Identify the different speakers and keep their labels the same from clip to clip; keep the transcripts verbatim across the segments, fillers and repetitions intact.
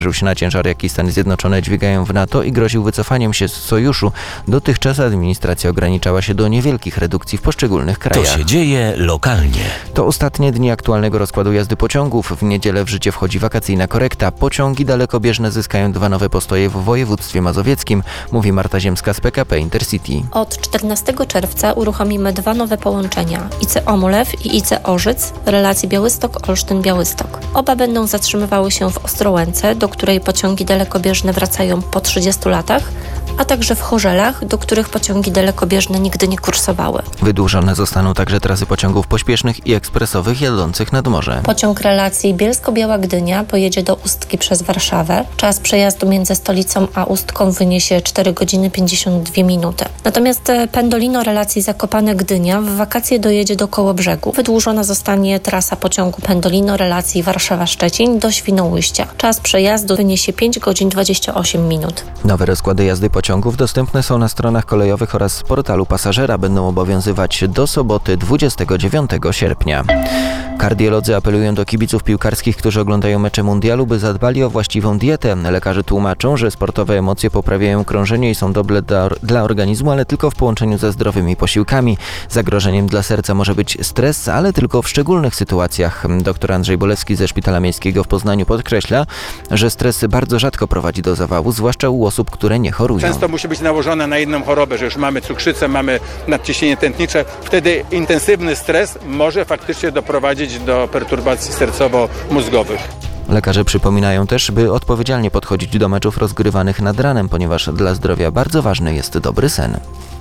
Speaker 1: Skarżył się na ciężar, jaki Stany Zjednoczone dźwigają w NATO i groził wycofaniem się z sojuszu. Dotychczas administracja ograniczała się do niewielkich redukcji w poszczególnych krajach.
Speaker 2: To się dzieje lokalnie.
Speaker 1: To ostatnie dni aktualnego rozkładu jazdy pociągów. W niedzielę w życie wchodzi wakacyjna korekta. Pociągi dalekobieżne zyskają dwa nowe postoje w województwie mazowieckim, mówi Marta Ziemska z P K P Intercity.
Speaker 3: Od czternastego czerwca uruchomimy dwa nowe połączenia: I C Omolew i I C Orzyc relacji Białystok-Olsztyn-Białystok. Oba będą zatrzymywały się w Ostrołęce, do której pociągi dalekobieżne wracają po trzydziestu latach, a także w Chorzelach, do których pociągi dalekobieżne nigdy nie kursowały.
Speaker 1: Wydłużone zostaną także trasy pociągów pośpiesznych i ekspresowych jadących nad morze.
Speaker 3: Pociąg relacji Bielsko-Biała Gdynia pojedzie do Ustki przez Warszawę. Czas przejazdu między stolicą a Ustką wyniesie cztery godziny pięćdziesiąt dwie minuty. Natomiast Pendolino relacji Zakopane Gdynia w wakacje dojedzie do Kołobrzegu. Wydłużona zostanie trasa pociągu Pendolino relacji Warszawa-Szczecin do Świnoujścia. Czas przejazdu wyniesie pięć godzin dwadzieścia osiem minut.
Speaker 1: Nowe rozkłady jazdy pociągów dostępne są na stronach kolejowych oraz portalu pasażera. Będą obowiązywać do soboty dwudziestego dziewiątego sierpnia. Kardiolodzy apelują do kibiców piłkarskich, którzy oglądają mecze mundialu, by zadbali o właściwą dietę. Lekarze tłumaczą, że sportowe emocje poprawiają krążenie i są dobre dla, dla organizmu, ale tylko w połączeniu ze zdrowymi posiłkami. Zagrożeniem dla serca może być stres, ale tylko w szczególnych sytuacjach. Dr Andrzej Bolewski ze Szpitala Miejskiego w Poznaniu podkreśla, że stres bardzo rzadko prowadzi do zawału, zwłaszcza u osób, które nie chorują.
Speaker 4: Często musi być nałożone na jedną chorobę, że już mamy cukrzycę, mamy nadciśnienie tętnicze. Wtedy intensywny stres może faktycznie doprowadzić do perturbacji sercowo-mózgowych.
Speaker 1: Lekarze przypominają też, by odpowiedzialnie podchodzić do meczów rozgrywanych nad ranem, ponieważ dla zdrowia bardzo ważny jest dobry sen.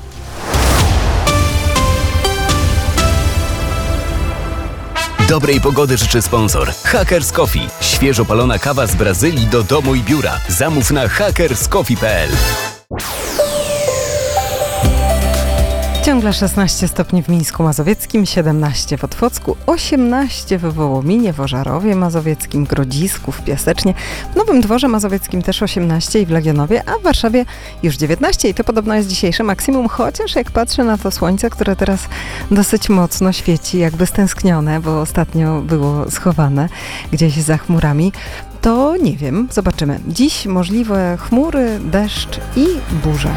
Speaker 2: Dobrej pogody życzy sponsor Hackers Coffee. Świeżo palona kawa z Brazylii do domu i biura. Zamów na hackers coffee kropka p l.
Speaker 5: Ciągle szesnaście stopni w Mińsku Mazowieckim, siedemnaście w Otwocku, osiemnaście w Wołominie, w Ożarowie Mazowieckim, Grodzisku, w Piasecznie, w Nowym Dworze Mazowieckim też osiemnaście i w Legionowie, a w Warszawie już dziewiętnaście i to podobno jest dzisiejsze maksimum, chociaż jak patrzę na to słońce, które teraz dosyć mocno świeci, jakby stęsknione, bo ostatnio było schowane gdzieś za chmurami, to nie wiem, zobaczymy. Dziś możliwe chmury, deszcz i burze.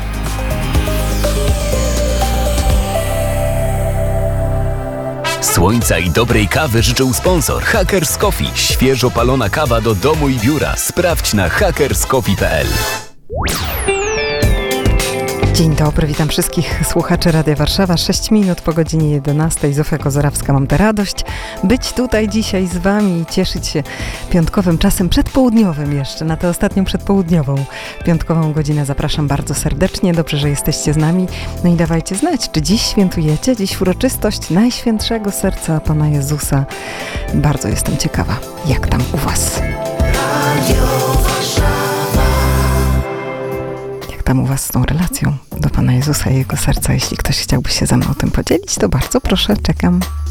Speaker 2: Słońca i dobrej kawy życzył sponsor Hackers Coffee. Świeżo palona kawa do domu i biura. Sprawdź na hackers coffee kropka p l.
Speaker 5: Dzień dobry, witam wszystkich słuchaczy Radia Warszawa. sześć minut po godzinie jedenastej. Zofia Kozorawska, mam tę radość być tutaj dzisiaj z wami i cieszyć się piątkowym czasem przedpołudniowym jeszcze, na tę ostatnią przedpołudniową piątkową godzinę. Zapraszam bardzo serdecznie, dobrze, że jesteście z nami. No i dawajcie znać, czy dziś świętujecie, dziś uroczystość Najświętszego Serca Pana Jezusa. Bardzo jestem ciekawa, jak tam u was. Radio tam u was z tą relacją do Pana Jezusa i Jego serca. Jeśli ktoś chciałby się ze mną o tym podzielić, to bardzo proszę, czekam.